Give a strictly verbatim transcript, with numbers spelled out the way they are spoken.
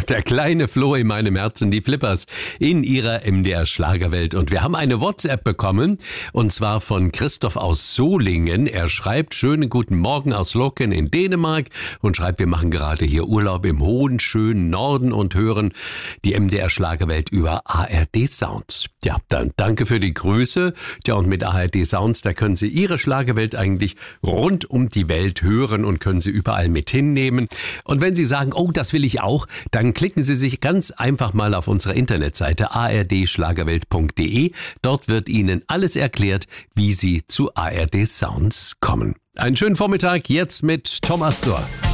Der kleine Floh in meinem Herzen, die Flippers in ihrer M D R Schlagerwelt. Und wir haben eine WhatsApp bekommen, und zwar von Christoph aus Solingen. Er schreibt: schönen guten Morgen aus Loken in Dänemark und schreibt, wir machen gerade hier Urlaub im hohen, schönen Norden und hören die M D R Schlagerwelt über A R D Sounds. Ja, dann danke für die Grüße. Ja, und mit A R D Sounds, da können Sie Ihre Schlagerwelt eigentlich rund um die Welt hören und können sie überall mit hinnehmen. Und wenn Sie sagen, oh, das will ich auch, dann klicken Sie sich ganz einfach mal auf unsere Internetseite a r d schlagerwelt punkt d e. Dort wird Ihnen alles erklärt, wie Sie zu A R D Sounds kommen. Einen schönen Vormittag jetzt mit Thomas Dörr.